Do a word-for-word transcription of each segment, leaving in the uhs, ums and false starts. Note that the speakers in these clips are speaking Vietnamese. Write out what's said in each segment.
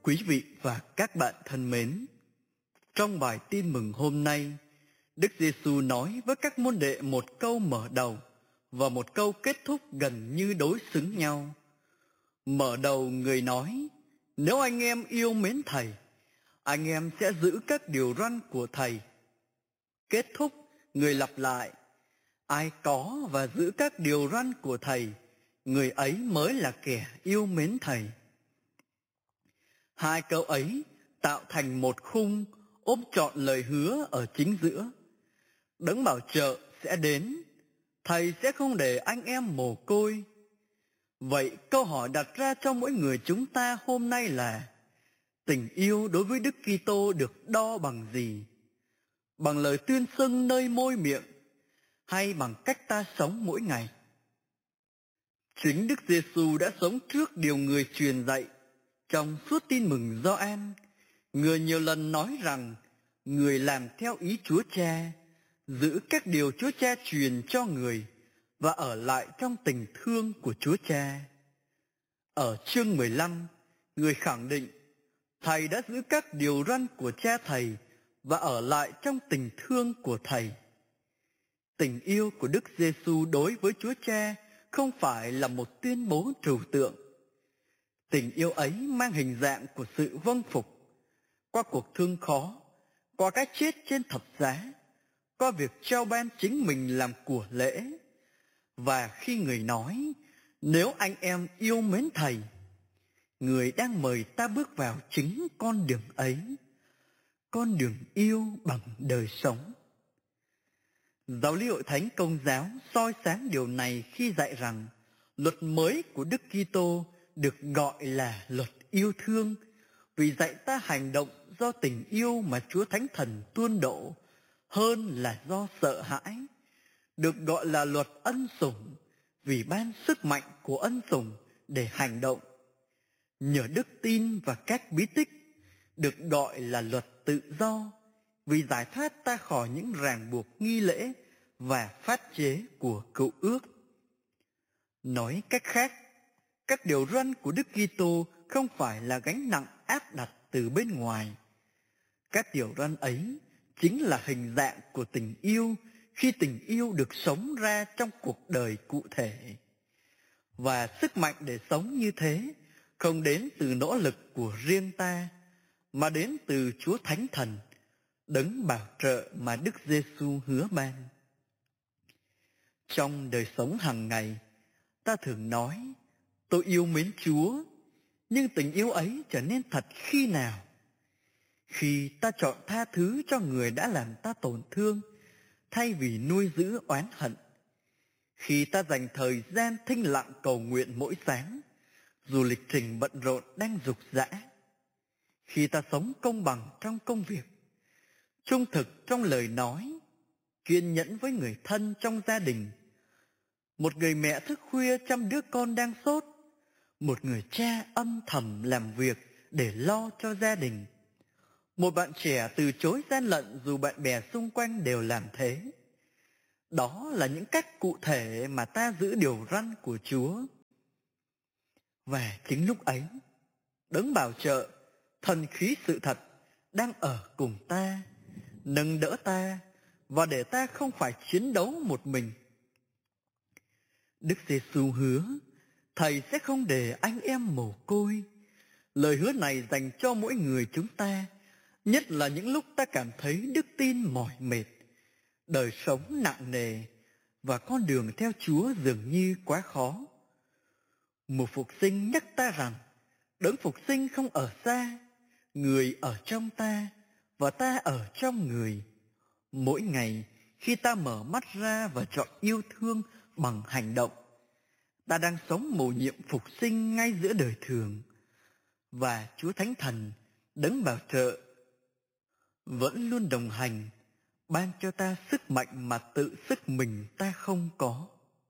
Quý vị và các bạn thân mến, trong bài tin mừng hôm nay, Đức Giêsu nói với các môn đệ một câu mở đầu và một câu kết thúc gần như đối xứng nhau. Mở đầu người nói, nếu anh em yêu mến Thầy, anh em sẽ giữ các điều răn của Thầy. Kết thúc, người lặp lại, ai có và giữ các điều răn của Thầy, người ấy mới là kẻ yêu mến Thầy. Hai câu ấy tạo thành một khung ôm trọn lời hứa ở chính giữa. Đấng bảo trợ sẽ đến, Thầy sẽ không để anh em mồ côi. Vậy câu hỏi đặt ra cho mỗi người chúng ta hôm nay là: tình yêu đối với Đức Kitô được đo bằng gì? Bằng lời tuyên xưng nơi môi miệng hay bằng cách ta sống mỗi ngày? Chính Đức Giêsu đã sống trước điều người truyền dạy. Trong suốt tin mừng Gioan, người nhiều lần nói rằng người làm theo ý Chúa Cha, giữ các điều Chúa Cha truyền cho người và ở lại trong tình thương của Chúa Cha. Ở chương mười lăm, người khẳng định Thầy đã giữ các điều răn của Cha Thầy và ở lại trong tình thương của Thầy. Tình yêu của Đức Giêsu đối với Chúa Cha không phải là một tuyên bố trừu tượng. Tình yêu ấy mang hình dạng của sự vâng phục, qua cuộc thương khó, qua cái chết trên thập giá, qua việc trao ban chính mình làm của lễ. Và khi người nói, nếu anh em yêu mến Thầy, người đang mời ta bước vào chính con đường ấy, con đường yêu bằng đời sống. Giáo lý Hội Thánh Công giáo soi sáng điều này khi dạy rằng luật mới của Đức Kitô được gọi là luật yêu thương vì dạy ta hành động do tình yêu mà Chúa Thánh Thần tuôn đổ hơn là do sợ hãi. Được gọi là luật ân sủng vì ban sức mạnh của ân sủng để hành động. Nhờ đức tin và các bí tích được gọi là luật tự do vì giải thoát ta khỏi những ràng buộc nghi lễ và pháp chế của cựu ước. Nói cách khác, các điều răn của Đức Kitô không phải là gánh nặng áp đặt từ bên ngoài. Các điều răn ấy chính là hình dạng của tình yêu khi tình yêu được sống ra trong cuộc đời cụ thể. Và sức mạnh để sống như thế không đến từ nỗ lực của riêng ta, mà đến từ Chúa Thánh Thần, đấng bảo trợ mà Đức Giêsu hứa ban. Trong đời sống hàng ngày, ta thường nói, tôi yêu mến Chúa, nhưng tình yêu ấy trở nên thật khi nào? Khi ta chọn tha thứ cho người đã làm ta tổn thương, thay vì nuôi giữ oán hận. Khi ta dành thời gian thinh lặng cầu nguyện mỗi sáng, dù lịch trình bận rộn đang rục rã. Khi ta sống công bằng trong công việc, trung thực trong lời nói, kiên nhẫn với người thân trong gia đình. Một người mẹ thức khuya chăm đứa con đang sốt, một người cha âm thầm làm việc để lo cho gia đình. Một bạn trẻ từ chối gian lận dù bạn bè xung quanh đều làm thế. Đó là những cách cụ thể mà ta giữ điều răn của Chúa. Và chính lúc ấy, đấng bảo trợ, thần khí sự thật đang ở cùng ta, nâng đỡ ta và để ta không phải chiến đấu một mình. Đức Giêsu hứa, Thầy sẽ không để anh em mồ côi. Lời hứa này dành cho mỗi người chúng ta, nhất là những lúc ta cảm thấy đức tin mỏi mệt, đời sống nặng nề và con đường theo Chúa dường như quá khó. Mùa phục sinh nhắc ta rằng đấng phục sinh không ở xa, người ở trong ta và ta ở trong người. Mỗi ngày khi ta mở mắt ra và chọn yêu thương bằng hành động, ta đang sống mầu nhiệm phục sinh ngay giữa đời thường. Và Chúa Thánh Thần, đấng bảo trợ, vẫn luôn đồng hành, ban cho ta sức mạnh mà tự sức mình ta không có.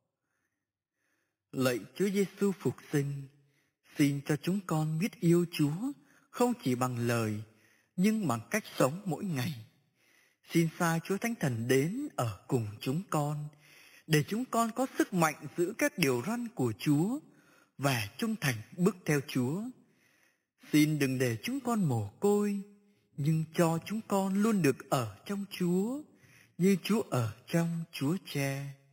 Lạy Chúa Giêsu phục sinh, xin cho chúng con biết yêu Chúa không chỉ bằng lời, nhưng bằng cách sống mỗi ngày. Xin sai Chúa Thánh Thần đến ở cùng chúng con, để chúng con có sức mạnh giữ các điều răn của Chúa và trung thành bước theo Chúa. Xin đừng để chúng con mồ côi, nhưng cho chúng con luôn được ở trong Chúa, như Chúa ở trong Chúa Cha.